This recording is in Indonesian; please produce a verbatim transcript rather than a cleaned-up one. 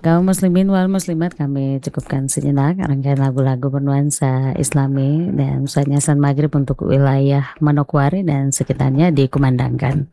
Kaum muslimin wal muslimat, kami cukupkan sejenak rangkaian lagu-lagu bernuansa Islami dan saatnya azan maghrib untuk wilayah Manokwari dan sekitarnya dikumandangkan.